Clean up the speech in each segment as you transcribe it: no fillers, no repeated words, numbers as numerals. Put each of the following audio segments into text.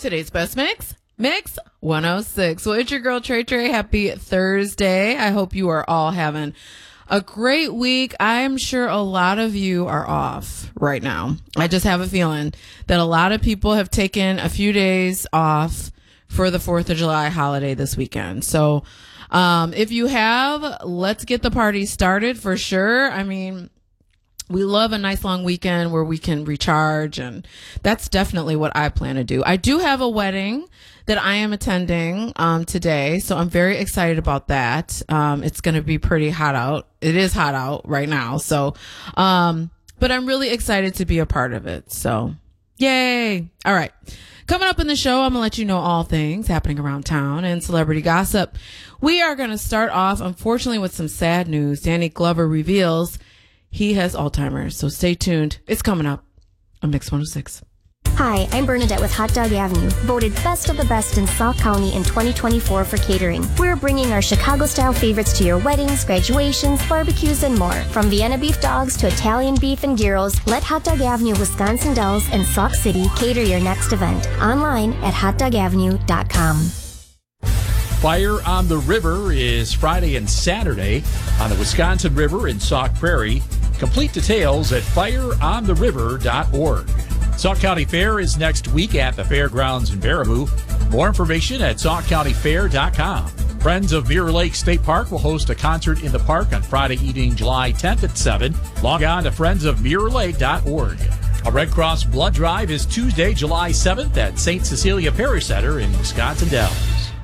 Today's best mix, Mix 106. Well, it's your girl, Trey Trey. Happy Thursday. I hope you are all having a great week. I'm sure a lot of you are off right now. I just have a feeling that a lot of people have taken a few days off for the 4th of July holiday this weekend. So, if you have, let's get the party started for sure. I mean, we love a nice long weekend where we can recharge, and that's definitely what I plan to do. I do have a wedding that I am attending today, so I'm very excited about that. It's going to be pretty hot out. It is hot out right now, so but I'm really excited to be a part of it. So, yay. All right. Coming up in the show, I'm going to let you know all things happening around town and celebrity gossip. We are going to start off, unfortunately, with some sad news. Danny Glover reveals he has Alzheimer's, so stay tuned. It's coming up on Mix 106. Hi, I'm Bernadette with Hot Dog Avenue, voted best of the best in Sauk County in 2024 for catering. We're bringing our Chicago-style favorites to your weddings, graduations, barbecues, and more. From Vienna beef dogs to Italian beef and gyros, let Hot Dog Avenue Wisconsin Dells and Sauk City cater your next event. Online at hotdogavenue.com. Fire on the River is Friday and Saturday on the Wisconsin River in Sauk Prairie. Complete details at fireontheriver.org. Sauk County Fair is next week at the fairgrounds in Baraboo. More information at saukcountyfair.com. Friends of Mirror Lake State Park will host a concert in the park on Friday evening, July 10th at 7. Log on to friendsofmirrorlake.org. A Red Cross blood drive is Tuesday, July 7th at St. Cecilia Parish Center in Wisconsin Dells.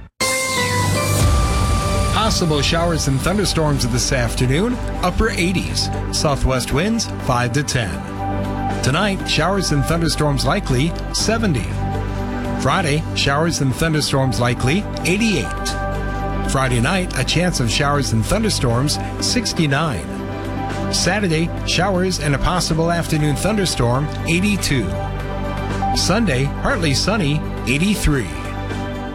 Possible showers and thunderstorms this afternoon, upper 80s. Southwest winds 5 to 10. Tonight, showers and thunderstorms likely, 70. Friday, showers and thunderstorms likely, 88. Friday night, a chance of showers and thunderstorms, 69. Saturday, showers and a possible afternoon thunderstorm, 82. Sunday, partly sunny, 83.